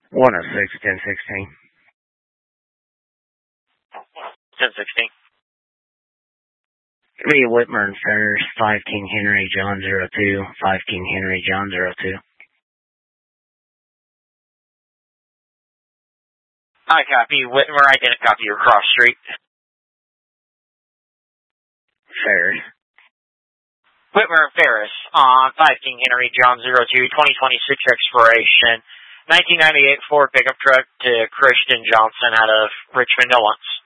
106, 1016. 1016. Be Whitmer and Ferris, 5 King Henry, John 02, 5 King Henry, John 02. I copy. Whitmer, I didn't copy your cross street. Ferris. Whitmer and Ferris on 5 King Henry, John 02, 2026 expiration, 1998 Ford pickup truck to Christian Johnson out of Richmond, Illinois.